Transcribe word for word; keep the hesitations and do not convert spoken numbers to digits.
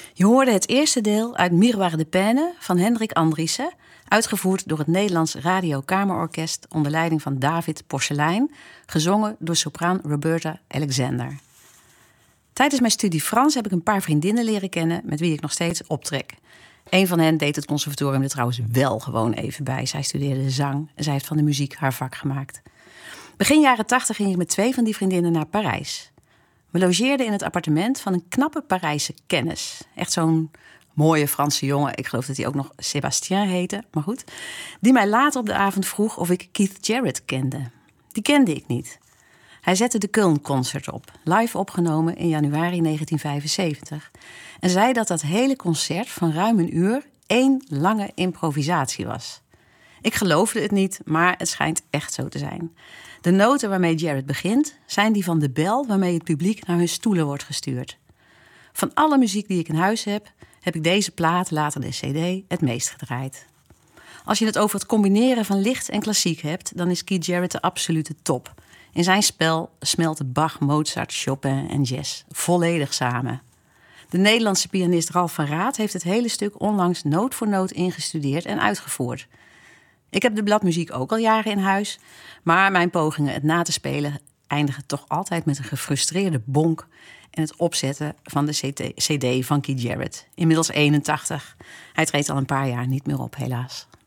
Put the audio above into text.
Je hoorde het eerste deel uit Miroir de Peine van Hendrik Andriessen, uitgevoerd door het Nederlands Radio Kamerorkest onder leiding van David Porcelein, gezongen door sopraan Roberta Alexander. Tijdens mijn studie Frans heb ik een paar vriendinnen leren kennen met wie ik nog steeds optrek. Een van hen deed het conservatorium er trouwens wel gewoon even bij. Zij studeerde zang en zij heeft van de muziek haar vak gemaakt. Begin jaren tachtig ging ik met twee van die vriendinnen naar Parijs. We logeerden in het appartement van een knappe Parijse kennis. Echt zo'n mooie Franse jongen. Ik geloof dat hij ook nog Sébastien heette, maar goed. Die mij later op de avond vroeg of ik Keith Jarrett kende. Die kende ik niet. Hij zette de Köln Concert op, live opgenomen in januari negentien vijfenzeventig. En zei dat dat hele concert van ruim een uur één lange improvisatie was. Ik geloofde het niet, maar het schijnt echt zo te zijn. De noten waarmee Jarrett begint zijn die van de bel waarmee het publiek naar hun stoelen wordt gestuurd. Van alle muziek die ik in huis heb, heb ik deze plaat, later de cd, het meest gedraaid. Als je het over het combineren van licht en klassiek hebt, dan is Keith Jarrett de absolute top. In zijn spel smelten Bach, Mozart, Chopin en jazz volledig samen. De Nederlandse pianist Ralf van Raat heeft het hele stuk onlangs noot voor noot ingestudeerd en uitgevoerd. Ik heb de bladmuziek ook al jaren in huis, maar mijn pogingen het na te spelen eindigen toch altijd met een gefrustreerde bonk en het opzetten van de cd van Keith Jarrett. Inmiddels eenentachtig. Hij treedt al een paar jaar niet meer op, helaas.